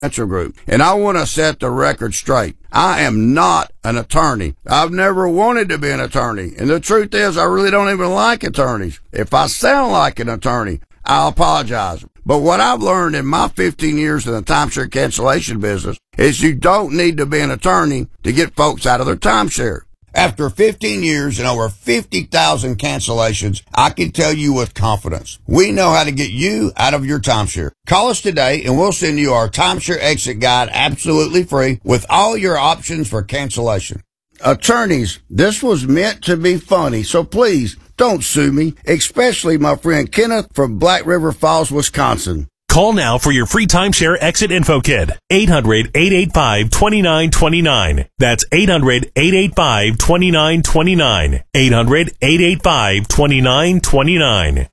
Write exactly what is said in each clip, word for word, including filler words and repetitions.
Financial Group. And I want to set the record straight. I am not an attorney. I've never wanted to be an attorney. And the truth is, I really don't even like attorneys. If I sound like an attorney, I apologize. But what I've learned in my fifteen years in the timeshare cancellation business is you don't need to be an attorney to get folks out of their timeshare. After fifteen years and over fifty thousand cancellations, I can tell you with confidence, we know how to get you out of your timeshare. Call us today and we'll send you our timeshare exit guide absolutely free with all your options for cancellation. Attorneys, this was meant to be funny, so please don't sue me, especially my friend Kenneth from Black River Falls, Wisconsin. Call now for your free timeshare exit info kit. eight hundred, eight eight five, two nine two nine. That's eight hundred, eight eight five, two nine two nine. eight hundred, eight eight five, two nine two nine.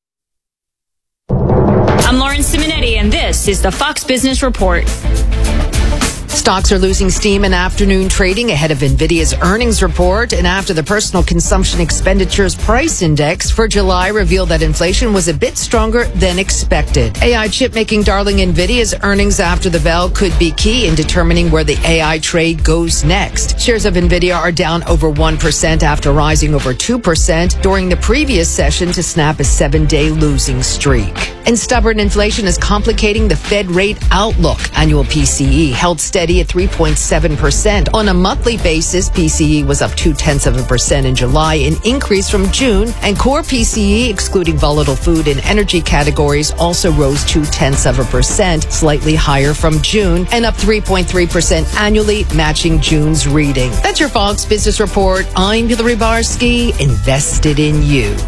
I'm Lauren Simonetti, and this is the Fox Business Report. Stocks are losing steam in afternoon trading ahead of NVIDIA's earnings report and after the Personal Consumption Expenditures Price Index for July revealed that inflation was a bit stronger than expected. A I chip-making darling NVIDIA's earnings after the bell could be key in determining where the A I trade goes next. Shares of NVIDIA are down over one percent after rising over two percent during the previous session to snap a seven-day losing streak. And stubborn inflation is complicating the Fed rate outlook. Annual P C E held steady at three point seven percent. On a monthly basis, P C E was up two-tenths of a percent in July, an increase from June, and core P C E, excluding volatile food and energy categories, also rose two-tenths of a percent, slightly higher from June, and up three point three percent annually, matching June's reading. That's your Fox Business Report. I'm Hillary Barsky, invested in you.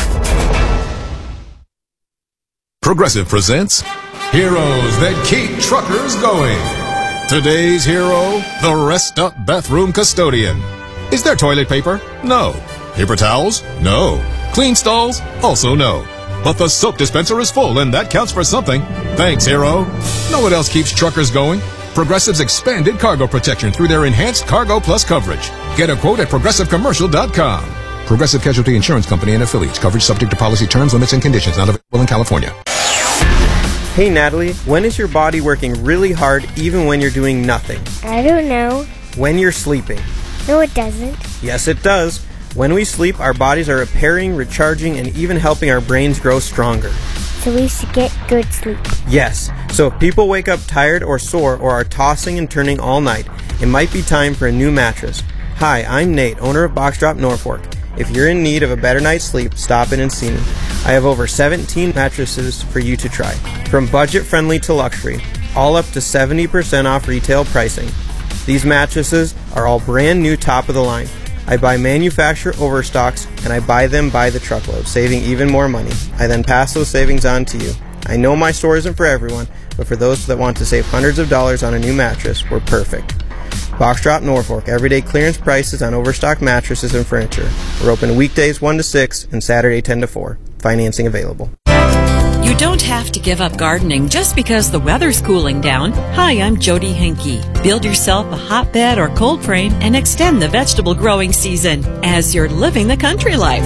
Progressive presents Heroes That Keep Truckers Going. Today's hero, the Rest Up Bathroom Custodian. Is there toilet paper? No. Paper towels? No. Clean stalls? Also no. But the soap dispenser is full, and that counts for something. Thanks, hero. Know what else keeps truckers going? Progressive's expanded cargo protection through their enhanced Cargo Plus coverage. Get a quote at progressive commercial dot com. Progressive Casualty Insurance Company and affiliates. Coverage subject to policy terms, limits, and conditions. Not available in California. Hey Natalie, when is your body working really hard even when you're doing nothing? I don't know. When you're sleeping. No, it doesn't. Yes, it does. When we sleep, our bodies are repairing, recharging, and even helping our brains grow stronger. So we should get good sleep. Yes. So if people wake up tired or sore or are tossing and turning all night, it might be time for a new mattress. Hi, I'm Nate, owner of Box Drop Norfolk. If you're in need of a better night's sleep, stop in and see me. I have over seventeen mattresses for you to try. From budget-friendly to luxury, all up to seventy percent off retail pricing. These mattresses are all brand new, top of the line. I buy manufacturer overstocks and I buy them by the truckload, saving even more money. I then pass those savings on to you. I know my store isn't for everyone, but for those that want to save hundreds of dollars on a new mattress, we're perfect. Box Drop Norfolk, everyday clearance prices on overstock mattresses and furniture. We're open weekdays one to six and Saturday ten to four. Financing available. You don't have to give up gardening just because the weather's cooling down. Hi, I'm Jody Henke. Build yourself a hotbed or cold frame and extend the vegetable growing season as you're living the country life.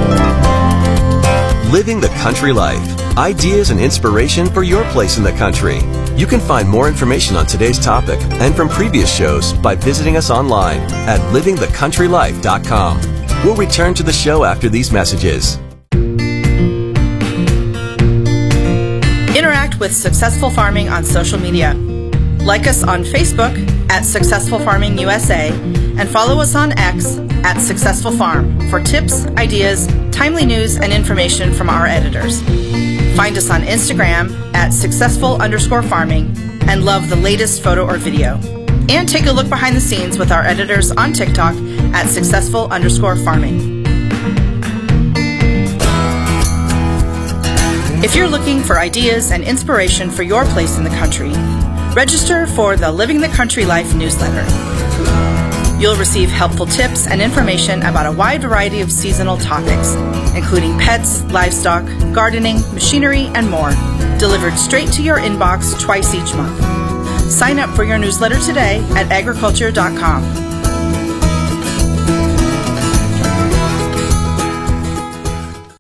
Living the country life. Ideas and inspiration for your place in the country. You can find more information on today's topic and from previous shows by visiting us online at living the country life dot com. We'll return to the show after these messages. Interact with Successful Farming on social media. Like us on Facebook at Successful Farming U S A and follow us on X at Successful Farm for tips, ideas, timely news, and information from our editors. Find us on Instagram at successful underscore farming and love the latest photo or video. And take a look behind the scenes with our editors on TikTok at successful underscore farming. If you're looking for ideas and inspiration for your place in the country, register for the Living the Country Life newsletter. You'll receive helpful tips and information about a wide variety of seasonal topics, including pets, livestock, gardening, machinery, and more, delivered straight to your inbox twice each month. Sign up for your newsletter today at agriculture dot com.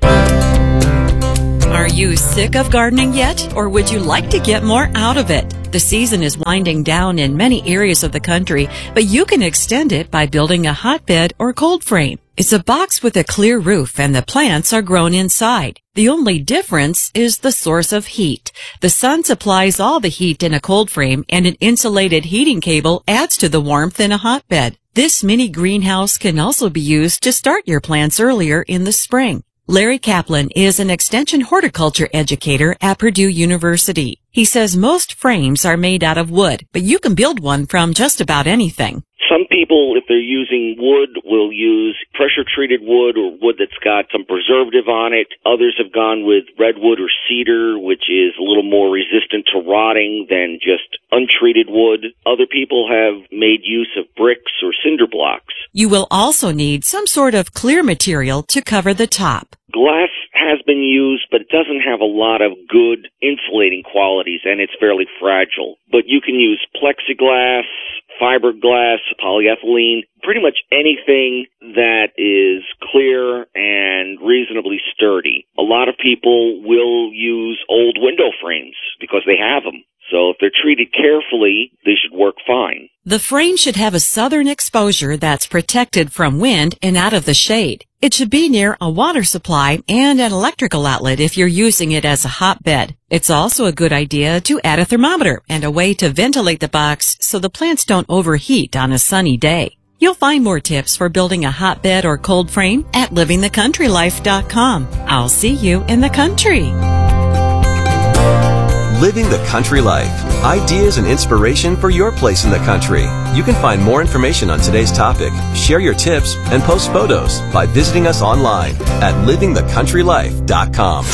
Are you sick of gardening yet, or would you like to get more out of it? The season is winding down in many areas of the country, but you can extend it by building a hotbed or cold frame. It's a box with a clear roof and the plants are grown inside. The only difference is the source of heat. The sun supplies all the heat in a cold frame and an insulated heating cable adds to the warmth in a hotbed. This mini greenhouse can also be used to start your plants earlier in the spring. Larry Kaplan is an extension horticulture educator at Purdue University. He says most frames are made out of wood, but you can build one from just about anything. Some people, if they're using wood, will use pressure-treated wood or wood that's got some preservative on it. Others have gone with redwood or cedar, which is a little more resistant to rotting than just untreated wood. Other people have made use of bricks or cinder blocks. You will also need some sort of clear material to cover the top. Glass has been used, but it doesn't have a lot of good insulating qualities, and it's fairly fragile. But you can use plexiglass, fiberglass, polyethylene, pretty much anything that is clear and reasonably sturdy. A lot of people will use old window frames because they have them. So if they're treated carefully, they should work fine. The frame should have a southern exposure that's protected from wind and out of the shade. It should be near a water supply and an electrical outlet if you're using it as a hotbed. It's also a good idea to add a thermometer and a way to ventilate the box so the plants don't overheat on a sunny day. You'll find more tips for building a hotbed or cold frame at living the country life dot com. I'll see you in the country. Living the Country Life. Ideas and inspiration for your place in the country. You can find more information on today's topic, share your tips, and post photos by visiting us online at living the country life dot com.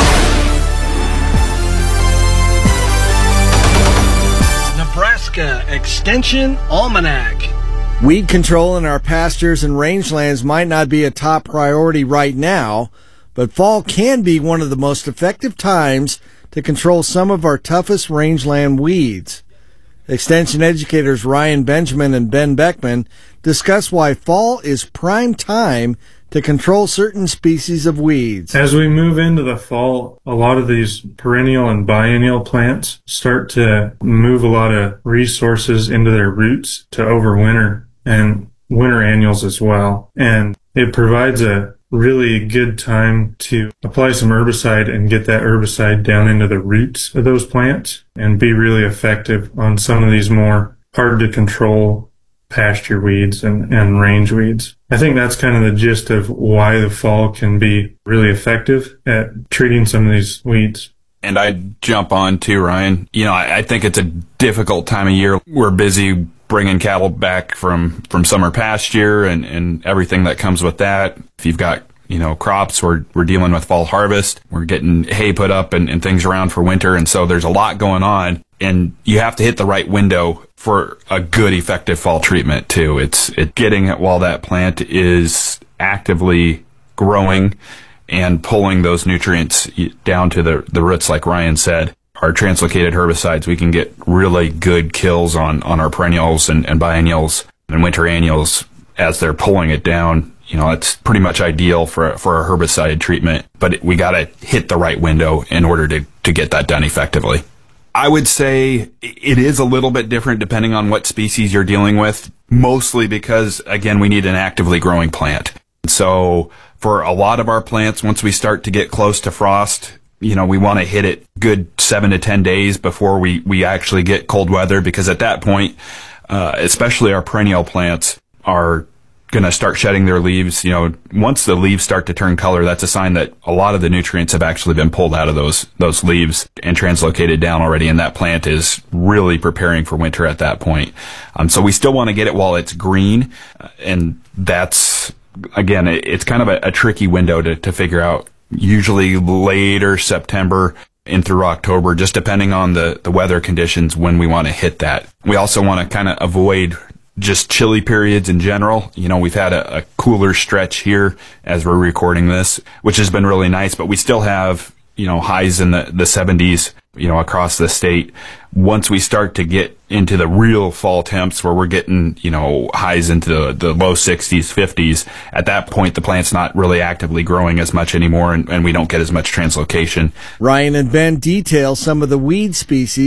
Nebraska Extension Almanac. Weed control in our pastures and rangelands might not be a top priority right now, but fall can be one of the most effective times to control some of our toughest rangeland weeds. Extension educators Ryan Benjamin and Ben Beckman discuss why fall is prime time to control certain species of weeds. As we move into the fall, a lot of these perennial and biennial plants start to move a lot of resources into their roots to overwinter, and winter annuals as well. And it provides a really good time to apply some herbicide and get that herbicide down into the roots of those plants and be really effective on some of these more hard to control pasture weeds and, and range weeds. I think that's kind of the gist of why the fall can be really effective at treating some of these weeds. And I'd jump on too, Ryan. You know, I, I think it's a difficult time of year. We're busy bringing cattle back from, from summer pasture and, and everything that comes with that. If you've got, you know, crops, we're, we're dealing with fall harvest. We're getting hay put up and, and things around for winter. And so there's a lot going on, and you have to hit the right window for a good, effective fall treatment too. It's, it's getting it while that plant is actively growing and pulling those nutrients down to the, the roots, like Ryan said. Our translocated herbicides, we can get really good kills on, on our perennials and, and biennials and winter annuals as they're pulling it down. You know, it's pretty much ideal for, for a herbicide treatment, but we got to hit the right window in order to, to get that done effectively. I would say it is a little bit different depending on what species you're dealing with, mostly because, again, we need an actively growing plant. So for a lot of our plants, once we start to get close to frost, you know, we want to hit it good seven to ten days before we, we actually get cold weather, because at that point, uh, especially our perennial plants are going to start shedding their leaves. You know, once the leaves start to turn color, that's a sign that a lot of the nutrients have actually been pulled out of those, those leaves and translocated down already. And that plant is really preparing for winter at that point. Um, so we still want to get it while it's green. Uh, and that's, again, it, it's kind of a, a tricky window to, to figure out. Usually later September in through October, just depending on the, the weather conditions when we want to hit that. We also want to kind of avoid just chilly periods in general. You know, we've had a, a cooler stretch here as we're recording this, which has been really nice, but we still have, you know, highs in the, the seventies, you know, across the state. Once we start to get into the real fall temps where we're getting, you know, highs into the, the low sixties, fifties, at that point the plant's not really actively growing as much anymore, and, and we don't get as much translocation. Ryan and Ben detail some of the weed species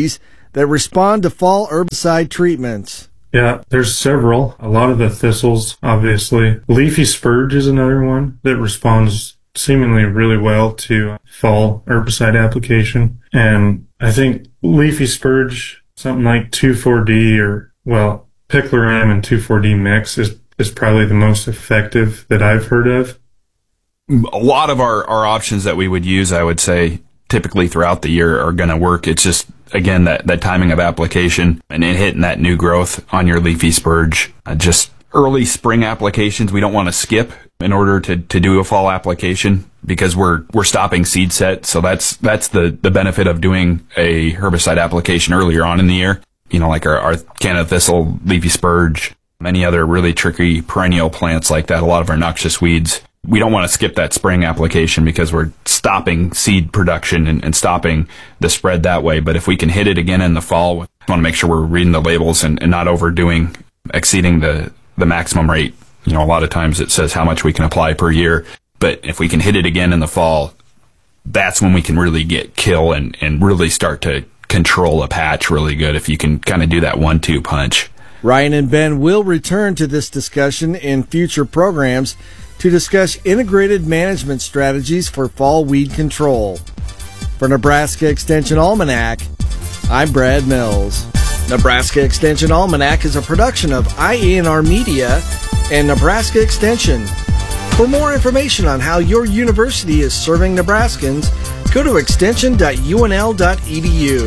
that respond to fall herbicide treatments? Yeah, there's several. A lot of the thistles, obviously. Leafy spurge is another one that responds seemingly really well to fall herbicide application. And I think leafy spurge, something like two four D or, well, Picloram and two four D mix is, is probably the most effective that I've heard of. A lot of our, our options that we would use, I would say, typically throughout the year are going to work. It's just, again, that, that timing of application and then hitting that new growth on your leafy spurge. Uh, just early spring applications we don't want to skip in order to, to do a fall application because we're we're stopping seed set. So that's that's the, the benefit of doing a herbicide application earlier on in the year. You know, like our, our Canada thistle, leafy spurge, many other really tricky perennial plants like that, a lot of our noxious weeds. We don't want to skip that spring application because we're stopping seed production and, and stopping the spread that way. But if we can hit it again in the fall, we want to make sure we're reading the labels and, and not overdoing, exceeding the, the maximum rate. You know, a lot of times it says how much we can apply per year. But if we can hit it again in the fall, that's when we can really get kill and, and really start to control a patch really good if you can kind of do that one two punch. Ryan and Ben will return to this discussion in future programs to discuss integrated management strategies for fall weed control. For Nebraska Extension Almanac, I'm Brad Mills. Nebraska Extension Almanac is a production of I A N R Media and Nebraska Extension. For more information on how your university is serving Nebraskans, go to extension dot U N L dot E D U.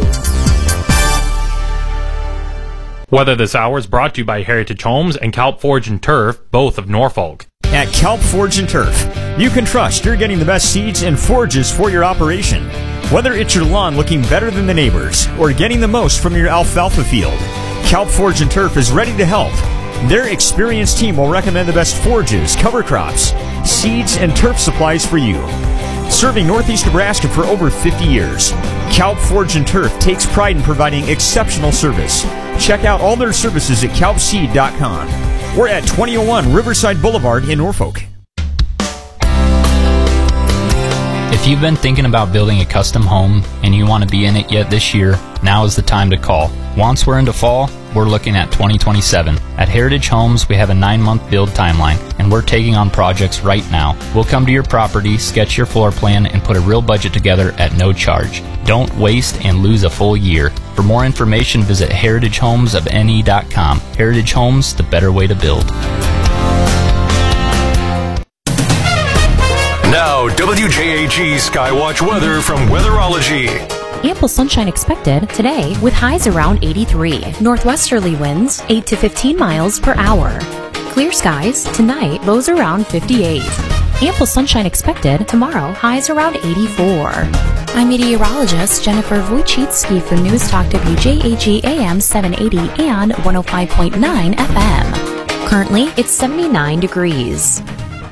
Weather this hour is brought to you by Heritage Homes and Kalp Forge and Turf, both of Norfolk. At Kalp Forge and Turf, you can trust you're getting the best seeds and forges for your operation. Whether it's your lawn looking better than the neighbors or getting the most from your alfalfa field, Kalp Forge and Turf is ready to help. Their experienced team will recommend the best forges, cover crops, seeds, and turf supplies for you. Serving Northeast Nebraska for over fifty years, Kalp Forge and Turf takes pride in providing exceptional service. Check out all their services at kalp seed dot com. We're at twenty oh one Riverside Boulevard in Norfolk. If you've been thinking about building a custom home and you want to be in it yet this year, now is the time to call. Once we're into fall, we're looking at twenty twenty-seven. At Heritage Homes, we have a nine-month build timeline, and we're taking on projects right now. We'll come to your property, sketch your floor plan, and put a real budget together at no charge. Don't waste and lose a full year. For more information, visit heritage homes of N E dot com. Heritage Homes, the better way to build. Now, W J A G Skywatch weather from Weatherology. Ample sunshine expected today with highs around eighty-three. Northwesterly winds eight to fifteen miles per hour. Clear skies tonight, lows around fifty-eight. Ample sunshine expected tomorrow, highs around eighty-four. I'm meteorologist Jennifer Wojcicki for News Talk W J A G A M seven eighty and one oh five point nine F M. Currently, it's seventy-nine degrees.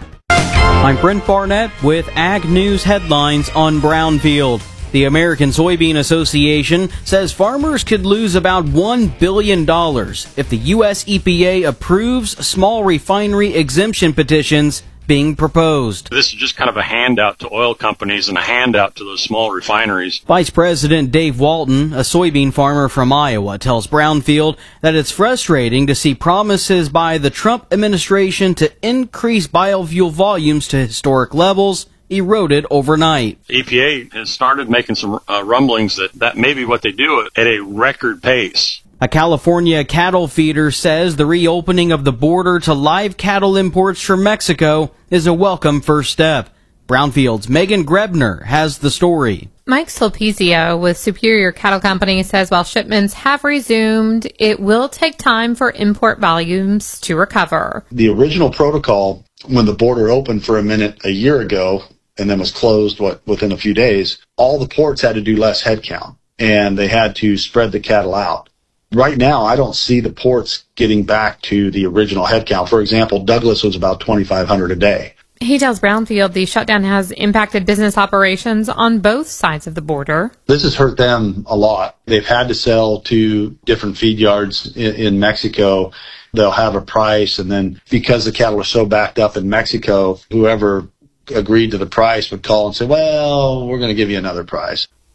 I'm Brent Barnett with Ag News headlines on Brownfield. The American Soybean Association says farmers could lose about one billion dollars if the U S E P A approves small refinery exemption petitions being proposed. This is just kind of a handout to oil companies and a handout to those small refineries. Vice President Dave Walton, a soybean farmer from Iowa, tells Brownfield that it's frustrating to see promises by the Trump administration to increase biofuel volumes to historic levels eroded overnight. E P A has started making some uh, rumblings that that may be what they do at a record pace. A California cattle feeder says the reopening of the border to live cattle imports from Mexico is a welcome first step. Brownfield's Megan Grebner has the story. Mike Sulpizio with Superior Cattle Company says while shipments have resumed, it will take time for import volumes to recover. The original protocol, when the border opened for a minute a year ago and then was closed what within a few days, all the ports had to do less headcount and they had to spread the cattle out. Right now, I don't see the ports getting back to the original headcount. For example, Douglas was about twenty-five hundred a day. He tells Brownfield the shutdown has impacted business operations on both sides of the border. This has hurt them a lot. They've had to sell to different feed yards in, in Mexico. They'll have a price, and then because the cattle are so backed up in Mexico, whoever agreed to the price would call and say, well, we're going to give you another price.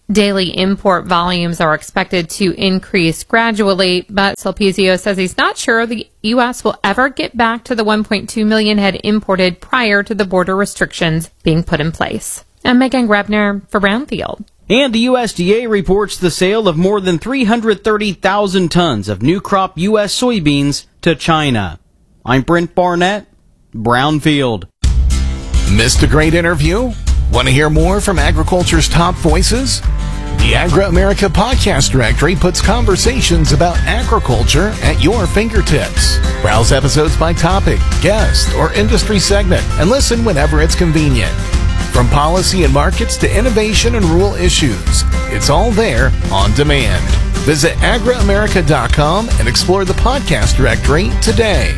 Daily import volumes are expected to increase gradually, but Sulpizio says he's not sure the U S will ever get back to the one point two million head imported prior to the border restrictions being put in place. I'm Megan Grebner for Brownfield. And the U S D A reports the sale of more than three hundred thirty thousand tons of new crop U S soybeans to China. I'm Brent Barnett, Brownfield. Missed a great interview? Want to hear more from agriculture's top voices? The Agri-America Podcast Directory puts conversations about agriculture at your fingertips. Browse episodes by topic, guest, or industry segment, and listen whenever it's convenient. From policy and markets to innovation and rural issues, it's all there on demand. Visit agri america dot com and explore the podcast directory today.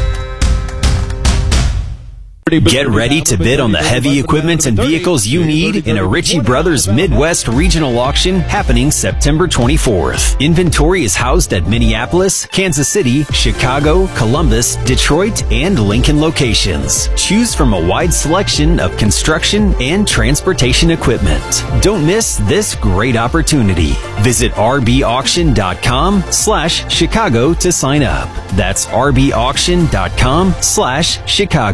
Get ready to bid on the heavy equipment and vehicles you need in a Ritchie Brothers Midwest Regional Auction happening September twenty-fourth. Inventory is housed at Minneapolis, Kansas City, Chicago, Columbus, Detroit, and Lincoln locations. Choose from a wide selection of construction and transportation equipment. Don't miss this great opportunity. Visit r b auction dot com slash Chicago to sign up. That's r b auction dot com slash Chicago.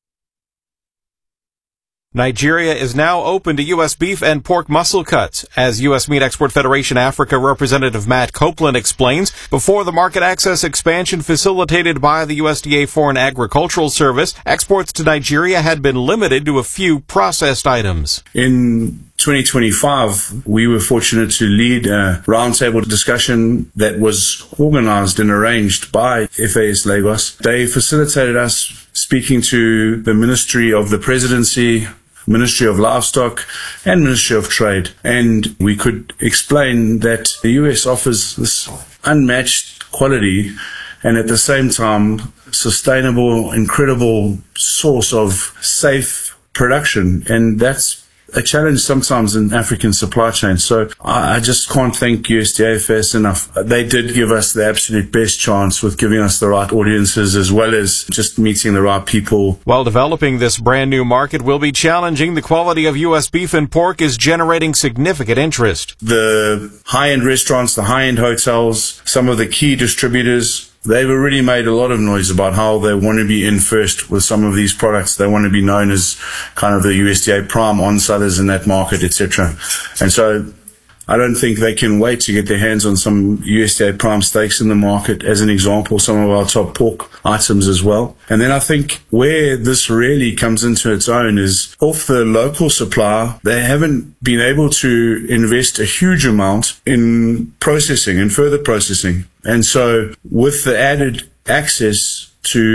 Nigeria is now open to U S beef and pork muscle cuts. As U S Meat Export Federation Africa Representative Matt Copeland explains, before the market access expansion facilitated by the U S D A Foreign Agricultural Service, exports to Nigeria had been limited to a few processed items. In twenty twenty-five, we were fortunate to lead a roundtable discussion that was organized and arranged by F A S Lagos. They facilitated us speaking to the Ministry of the Presidency, Ministry of Livestock, and Ministry of Trade. And we could explain that the U S offers this unmatched quality and at the same time sustainable, incredible source of safe production. And that's a challenge sometimes in African supply chains. So I, I just can't thank U S D A fast enough. They did give us the absolute best chance with giving us the right audiences as well as just meeting the right people. While developing this brand new market will be challenging, the quality of U S beef and pork is generating significant interest. The high-end restaurants, the high-end hotels, some of the key distributors, they've already made a lot of noise about how they want to be in first with some of these products. They want to be known as kind of the U S D A prime on-sellers in that market, et cetera. And so I don't think they can wait to get their hands on some U S D A prime steaks in the market, as an example, some of our top pork items as well. And then I think where this really comes into its own is off the local supply, they haven't been able to invest a huge amount in processing and further processing. And so with the added access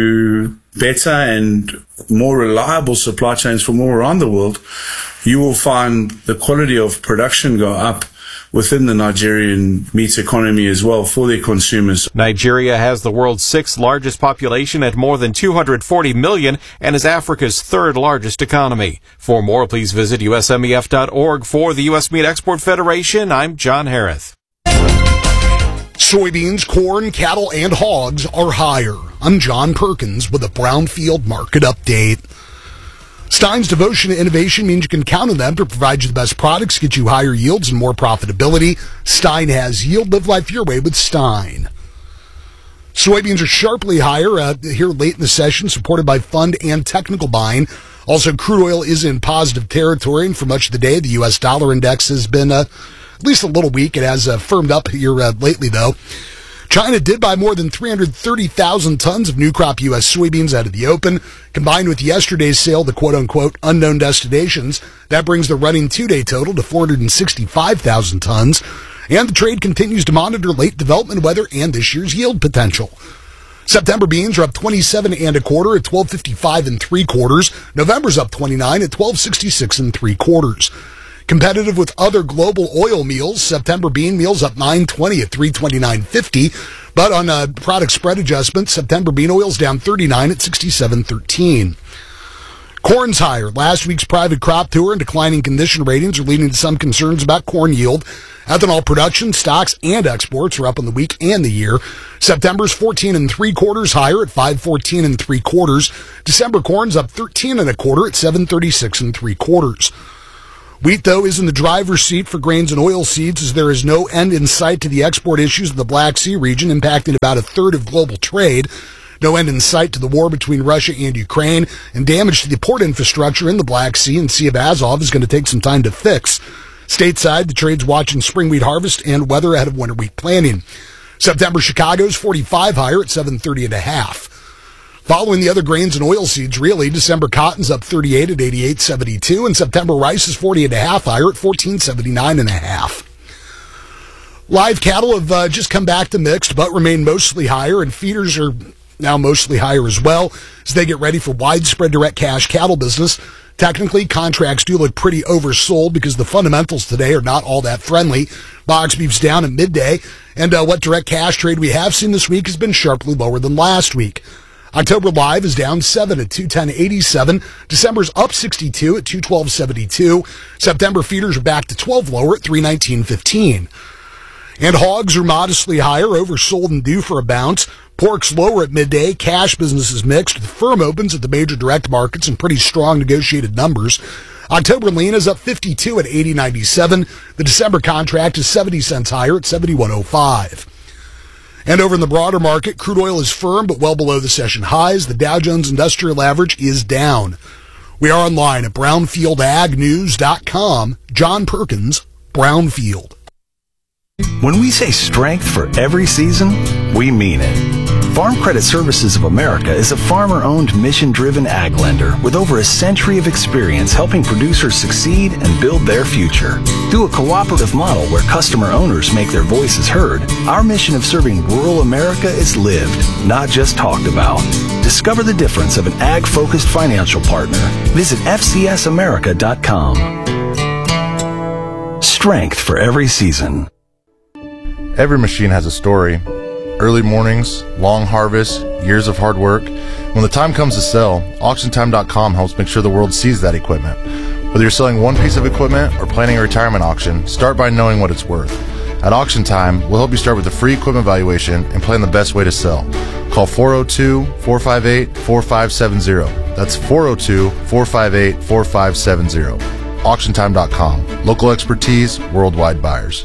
to better and more reliable supply chains from all around the world, you will find the quality of production go up within the Nigerian meat economy as well for their consumers. Nigeria has the world's sixth largest population at more than two hundred forty million and is Africa's third largest economy. For more, please visit U S M E F dot org. For the U S Meat Export Federation, I'm John Harris. Soybeans, corn, cattle, and hogs are higher. I'm John Perkins with a Brownfield Market Update. Stein's devotion to innovation means you can count on them to provide you the best products, get you higher yields and more profitability. Stein has yield. Live life your way with Stein. Soybeans are sharply higher uh, here late in the session, supported by fund and technical buying. Also, crude oil is in positive territory, and for much of the day, the U S dollar index has been uh, at least a little weak. It has uh, firmed up here uh, lately, though. China did buy more than three hundred thirty thousand tons of new crop U S soybeans out of the open. Combined with yesterday's sale, the quote-unquote unknown destinations, that brings the running two-day total to four hundred sixty-five thousand tons. And the trade continues to monitor late development weather and this year's yield potential. September beans are up twenty-seven and a quarter at twelve fifty-five and three quarters. November's up twenty-nine at twelve sixty-six and three quarters. Competitive with other global oil meals, September bean meal's up nine twenty at three twenty-nine fifty. But on a product spread adjustment, September bean oil's down thirty-nine at sixty-seven thirteen. Corn's higher. Last week's private crop tour and declining condition ratings are leading to some concerns about corn yield. Ethanol production, stocks, and exports are up on the week and the year. September's fourteen and three quarters higher at five fourteen and three quarters. December corn's up thirteen and a quarter at seven thirty-six and three quarters. Wheat, though, is in the driver's seat for grains and oilseeds as there is no end in sight to the export issues of the Black Sea region, impacting about a third of global trade. No end in sight to the war between Russia and Ukraine, and damage to the port infrastructure in the Black Sea and Sea of Azov is going to take some time to fix. Stateside, the trade's watching spring wheat harvest and weather ahead of winter wheat planting. September Chicago's forty-five higher at seven thirty and a half. Following the other grains and oilseeds, really, December cotton's up thirty-eight at eighty-eight seventy-two, and September rice is forty and a half higher at fourteen seventy-nine and a half. Live cattle have uh, just come back to mixed, but remain mostly higher, and feeders are now mostly higher as well as they get ready for widespread direct cash cattle business. Technically, contracts do look pretty oversold because the fundamentals today are not all that friendly. Box beef's down at midday, and uh, what direct cash trade we have seen this week has been sharply lower than last week. October live is down seven at two ten eighty-seven. December's up sixty-two at two twelve seventy-two. September feeders are back to twelve lower at three nineteen fifteen. And hogs are modestly higher, oversold and due for a bounce. Pork's lower at midday. Cash business is mixed. The firm opens at the major direct markets and pretty strong negotiated numbers. October lean is up fifty-two at eighty ninety-seven. The December contract is seventy cents higher at seventy-one oh five. And over in the broader market, crude oil is firm but well below the session highs. The Dow Jones Industrial Average is down. We are online at brownfield ag news dot com. John Perkins, Brownfield. When we say strength for every season, we mean it. Farm Credit Services of America is a farmer-owned, mission-driven ag lender with over a century of experience helping producers succeed and build their future. Through a cooperative model where customer owners make their voices heard, our mission of serving rural America is lived, not just talked about. Discover the difference of an ag-focused financial partner. Visit F C S America dot com. Strength for every season. Every machine has a story. Early mornings, long harvests, years of hard work. When the time comes to sell, auction time dot com helps make sure the world sees that equipment. Whether you're selling one piece of equipment or planning a retirement auction, start by knowing what it's worth. At Auction Time, we'll help you start with a free equipment valuation and plan the best way to sell. Call four oh two, four five eight, four five seven zero. That's four oh two, four five eight, four five seven zero. auction time dot com. Local expertise, worldwide buyers.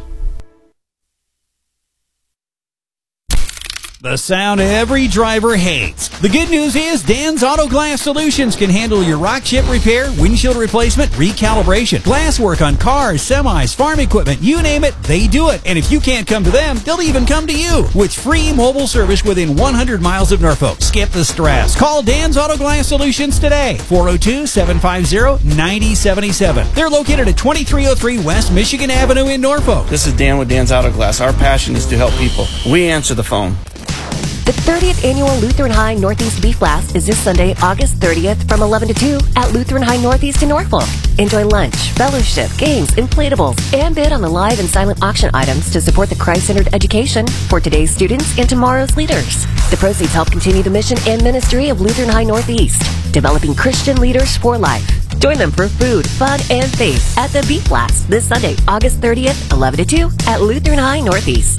The sound every driver hates. The good news is Dan's Auto Glass Solutions can handle your rock chip repair, windshield replacement, recalibration, glass work on cars, semis, farm equipment, you name it, they do it. And if you can't come to them, they'll even come to you with free mobile service within one hundred miles of Norfolk. Skip the stress. Call Dan's Auto Glass Solutions today, four oh two, seven five zero, nine oh seven seven. They're located at twenty-three oh three West Michigan Avenue in Norfolk. This is Dan with Dan's Auto Glass. Our passion is to help people. We answer the phone. The thirtieth Annual Lutheran High Northeast Beef Blast is this Sunday, August thirtieth from eleven to two at Lutheran High Northeast in Norfolk. Enjoy lunch, fellowship, games, inflatables, and bid on the live and silent auction items to support the Christ-centered education for today's students and tomorrow's leaders. The proceeds help continue the mission and ministry of Lutheran High Northeast, developing Christian leaders for life. Join them for food, fun, and faith at the Beef Blast this Sunday, August thirtieth, eleven to two at Lutheran High Northeast.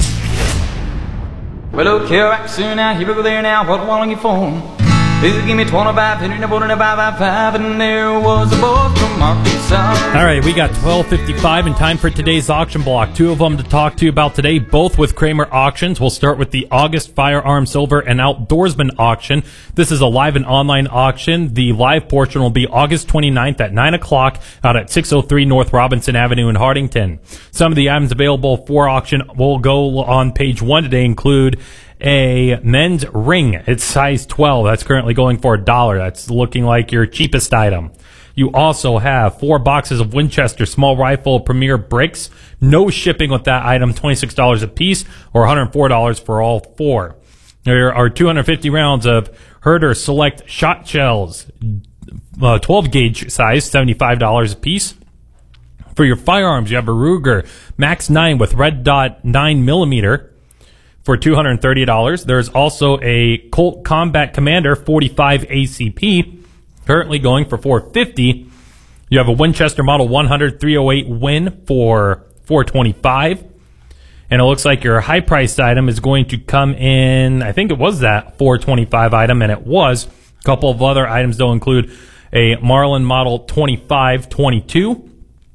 Well, okay, back soon now, here we go there now, what one on your phone? Please give me twenty-five hundred and five five, and there was a boy from Arkansas. All right, we got twelve fifty-five and time for today's auction block. Two of them to talk to you about today, both with Kramer Auctions. We'll start with the August Firearm, Silver, and Outdoorsman auction. This is a live and online auction. The live portion will be August twenty-ninth at nine o'clock out at six oh three North Robinson Avenue in Hardington. Some of the items available for auction will go on page one today include a men's ring. It's size twelve. That's currently going for a dollar. That's looking like your cheapest item. You also have four boxes of Winchester small rifle Premier bricks. No shipping with that item, twenty-six dollars a piece or one hundred four dollars for all four. There are two hundred fifty rounds of Herder Select shot shells, uh, twelve gauge size, seventy-five dollars a piece. For your firearms, you have a Ruger Max nine with red dot nine millimeter for two hundred thirty dollars. There's also a Colt Combat Commander forty-five A C P, currently going for four hundred fifty dollars. You have a Winchester Model one hundred three oh eight Win for four hundred twenty-five dollars. And it looks like your high-priced item is going to come in, I think it was that four hundred twenty-five dollars item, and it was. A couple of other items, though, include a Marlin Model twenty-five twenty-two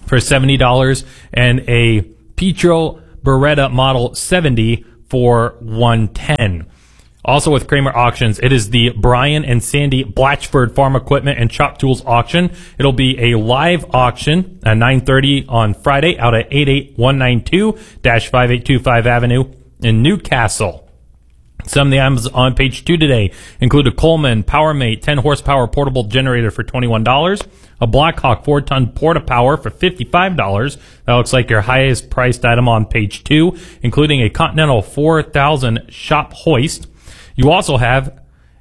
for seventy dollars and a Pietro Beretta Model seventy for one hundred ten dollars. Also with Kramer Auctions, it is the Brian and Sandy Blatchford Farm Equipment and Shop Tools auction. It'll be a live auction at nine thirty on Friday out at eight eight one nine two five eight two five Avenue in Newcastle. Some of the items on page two today include a Coleman PowerMate ten horsepower portable generator for twenty-one dollars, a Blackhawk four ton Porta-Power for fifty-five dollars. That looks like your highest priced item on page two, including a Continental four thousand shop hoist. You also have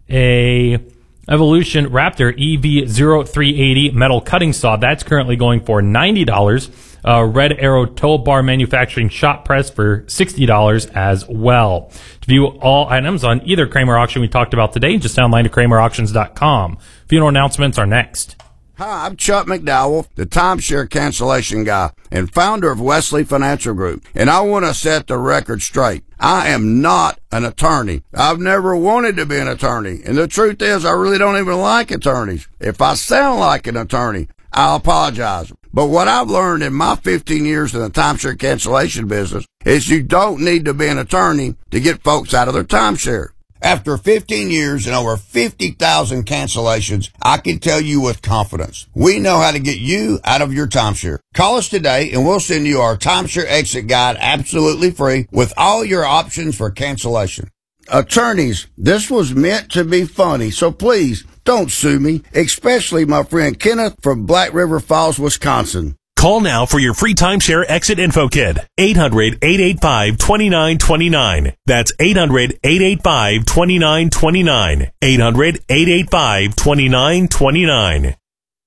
a Evolution Raptor E V zero three eighty metal cutting saw. That's currently going for ninety dollars. Uh, Red Arrow tow bar manufacturing shop press for sixty dollars as well. To view all items on either Kramer auction we talked about today, just online to kramer auctions dot com. Funeral announcements are next. Hi, I'm Chuck McDowell, the timeshare cancellation guy and founder of Wesley Financial Group, and I want to set the record straight. I am not an attorney. I've never wanted to be an attorney, and the truth is I really don't even like attorneys. If I sound like an attorney, I'll apologize. But what I've learned in my fifteen years in the timeshare cancellation business is you don't need to be an attorney to get folks out of their timeshare. After fifteen years and over fifty thousand cancellations, I can tell you with confidence, we know how to get you out of your timeshare. Call us today and we'll send you our timeshare exit guide absolutely free with all your options for cancellation. Attorneys, this was meant to be funny, so please don't sue me, especially my friend Kenneth from Black River Falls, Wisconsin. Call now for your free timeshare exit info kit. eight hundred, eight eight five, two nine two nine. That's eight hundred, eight eight five, two nine two nine. eight hundred, eight eight five, two nine two nine.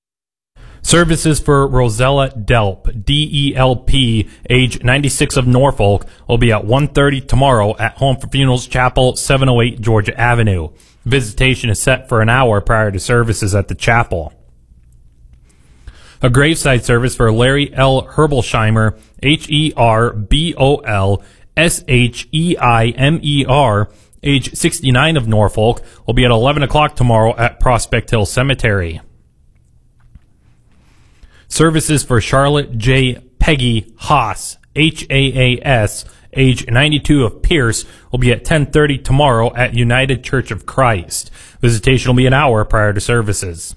Services for Rosella Delp, D E L P, age ninety-six of Norfolk, will be at one thirty tomorrow at Home for Funerals Chapel, seven oh eight Georgia Avenue. Visitation is set for an hour prior to services at the chapel. A graveside service for Larry L. Herbolsheimer, H E R B O L S H E I M E R, age sixty-nine of Norfolk, will be at eleven o'clock tomorrow at Prospect Hill Cemetery. Services for Charlotte J. Peggy Haas, H A A S, age ninety-two of Pierce, will be at ten thirty tomorrow at United Church of Christ. Visitation will be an hour prior to services.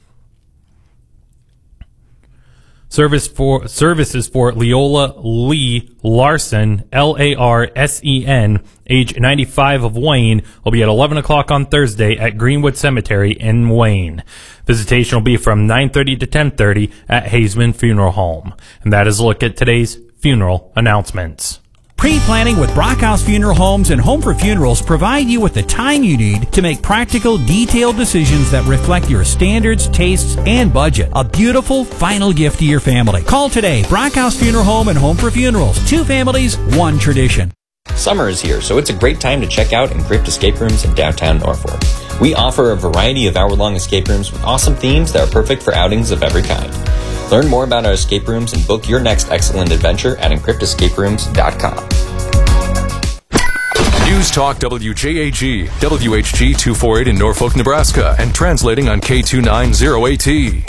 Service for services for Leola Lee Larson, L A R S E N, age ninety-five of Wayne, will be at eleven o'clock on Thursday at Greenwood Cemetery in Wayne. Visitation will be from nine thirty to ten thirty at Hazeman Funeral Home. And that is a look at today's funeral announcements. Pre-planning with Brockhouse Funeral Homes and Home for Funerals provide you with the time you need to make practical, detailed decisions that reflect your standards, tastes, and budget. A beautiful final gift to your family. Call today. Brockhouse Funeral Home and Home for Funerals. Two families, one tradition. Summer is here, so it's a great time to check out Encrypt Escape Rooms in downtown Norfolk. We offer a variety of hour-long escape rooms with awesome themes that are perfect for outings of every kind. Learn more about our escape rooms and book your next excellent adventure at encrypt escape rooms dot com. News Talk W J A G, W H G two forty-eight in Norfolk, Nebraska, and translating on K two ninety A T.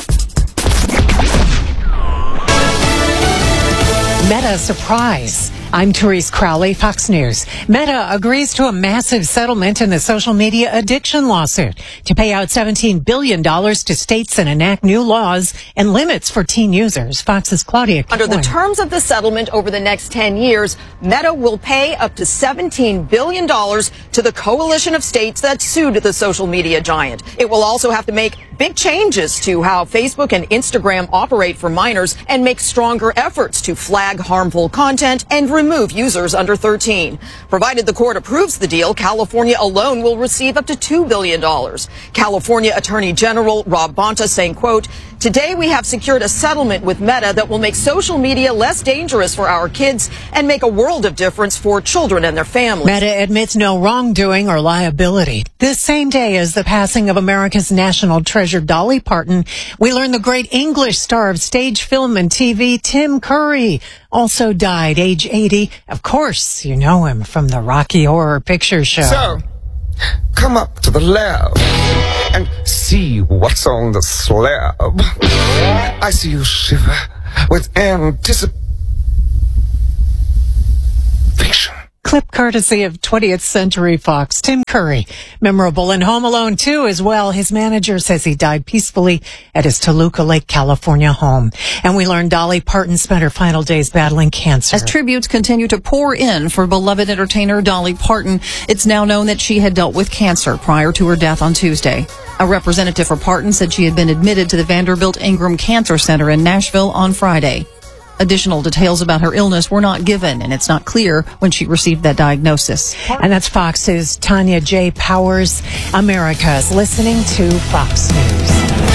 Meta surprise. I'm Therese Crowley, Fox News. Meta agrees to a massive settlement in the social media addiction lawsuit to pay out seventeen billion dollars to states and enact new laws and limits for teen users. Fox's Claudia Under the terms of the settlement over the next ten years, Meta will pay up to seventeen billion dollars to the coalition of states that sued the social media giant. It will also have to make big changes to how Facebook and Instagram operate for minors and make stronger efforts to flag harmful content and remove users under thirteen. Provided the court approves the deal, California alone will receive up to two billion dollars. California Attorney General Rob Bonta saying, quote, "Today we have secured a settlement with Meta that will make social media less dangerous for our kids and make a world of difference for children and their families." Meta admits no wrongdoing or liability. This same day as the passing of America's national treasure Dolly Parton, we learn the great English star of stage, film, and T V, Tim Curry, also died, age eighty. Of course, you know him from the Rocky Horror Picture Show. So, come up to the lab and see what's on the slab. I see you shiver with anticipation. Clip courtesy of twentieth Century Fox. Tim Curry, memorable in Home Alone two as well. His manager says he died peacefully at his Toluca Lake, California home. And we learned Dolly Parton spent her final days battling cancer. As tributes continue to pour in for beloved entertainer Dolly Parton, it's now known that she had dealt with cancer prior to her death on Tuesday. A representative for Parton said she had been admitted to the Vanderbilt Ingram Cancer Center in Nashville on Friday. Additional details about her illness were not given, and it's not clear when she received that diagnosis. And that's Fox's Tanya J. Powers. America's listening to Fox News.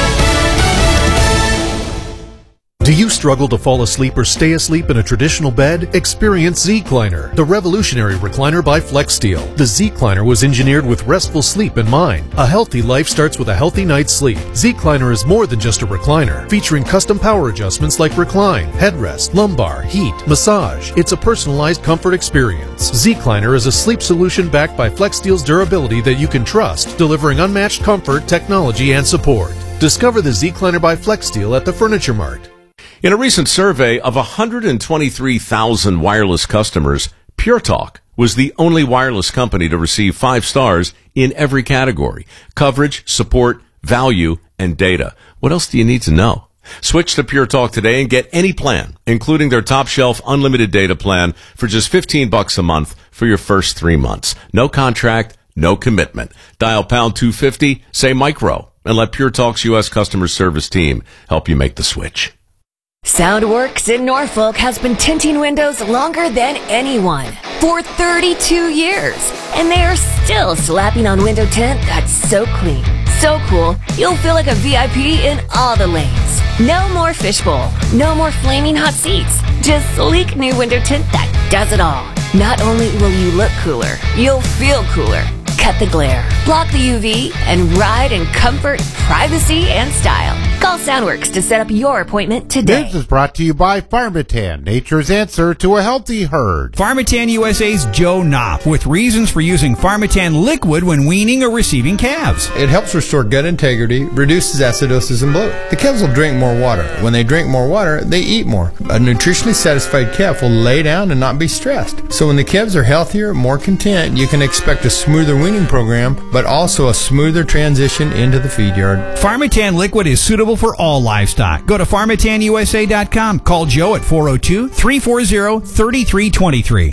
Do you struggle to fall asleep or stay asleep in a traditional bed? Experience Z-Cliner, the revolutionary recliner by FlexSteel. The Z-Cliner was engineered with restful sleep in mind. A healthy life starts with a healthy night's sleep. Z-Cliner is more than just a recliner, featuring custom power adjustments like recline, headrest, lumbar, heat, massage. It's a personalized comfort experience. Z-Cliner is a sleep solution backed by FlexSteel's durability that you can trust, delivering unmatched comfort, technology, and support. Discover the Z-Cliner by FlexSteel at the Furniture Mart. In a recent survey of one hundred twenty-three thousand wireless customers, Pure Talk was the only wireless company to receive five stars in every category: coverage, support, value, and data. What else do you need to know? Switch to Pure Talk today and get any plan, including their top shelf unlimited data plan, for just fifteen bucks a month for your first three months. No contract, no commitment. Dial pound two fifty, say micro, and let Pure Talk's U S customer service team help you make the switch. Soundworks in Norfolk has been tinting windows longer than anyone, for thirty-two years. And they are still slapping on window tint that's so clean, so cool, you'll feel like a V I P in all the lanes. No more fishbowl, no more flaming hot seats, just sleek new window tint that does it all. Not only will you look cooler, you'll feel cooler. Cut the glare, block the U V, and ride in comfort, privacy, and style. Call Soundworks to set up your appointment today. This is brought to you by Pharmatan, nature's answer to a healthy herd. Pharmatan U S A's Joe Knopf with reasons for using Pharmatan liquid when weaning or receiving calves. It helps restore gut integrity, reduces acidosis and bloat. The calves will drink more water. When they drink more water, they eat more. A nutritionally satisfied calf will lay down and not be stressed. So when the calves are healthier, more content, you can expect a smoother weaning program, but also a smoother transition into the feed yard. Pharmatan liquid is suitable for all livestock. Go to Pharmatan U S A dot com. Call Joe at four oh two, three four zero, three three two three.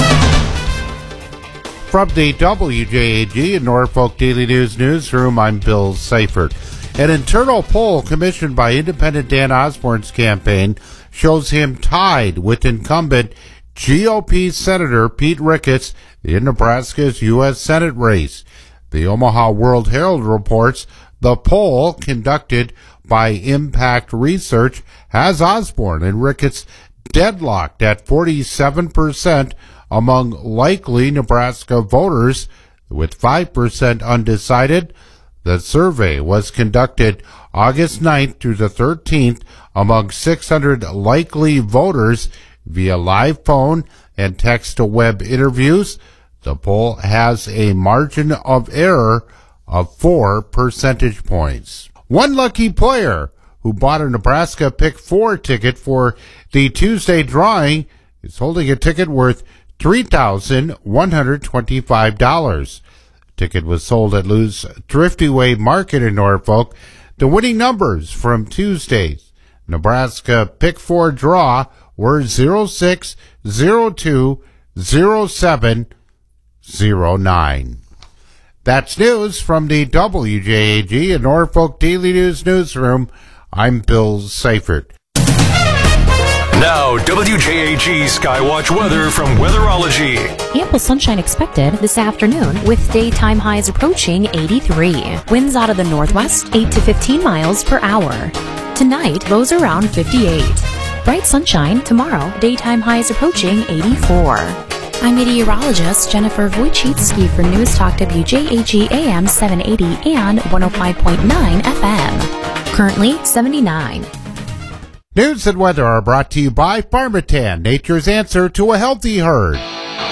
From the W J A G and Norfolk Daily News newsroom, I'm Bill Seifert. An internal poll commissioned by independent Dan Osborne's campaign shows him tied with incumbent G O P Senator Pete Ricketts in Nebraska's U S Senate race. The Omaha World Herald reports the poll, conducted by Impact Research, has Osborne and Ricketts deadlocked at forty-seven percent among likely Nebraska voters, with five percent undecided. The survey was conducted August ninth through the thirteenth among six hundred likely voters via live phone and text-to-web interviews. The poll has a margin of error of four percentage points. One lucky player who bought a Nebraska Pick four ticket for the Tuesday drawing is holding a ticket worth three thousand one hundred twenty-five dollars. The ticket was sold at Lou's Thrifty Way Market in Norfolk. The winning numbers from Tuesday's Nebraska Pick four draw were zero six, zero two, zero seven, zero nine. That's news from the W J A G and Norfolk Daily News newsroom. I'm Bill Seifert. Now, W J A G Skywatch weather from Weatherology. Ample sunshine expected this afternoon with daytime highs approaching eighty-three. Winds out of the northwest, eight to fifteen miles per hour. Tonight, lows around fifty-eight. Bright sunshine tomorrow, daytime highs approaching eighty-four. I'm meteorologist Jennifer Wojcicki for News Talk W J A G A M seven eighty and one oh five point nine F M. Currently seventy-nine. News and weather are brought to you by Pharmatan, nature's answer to a healthy herd.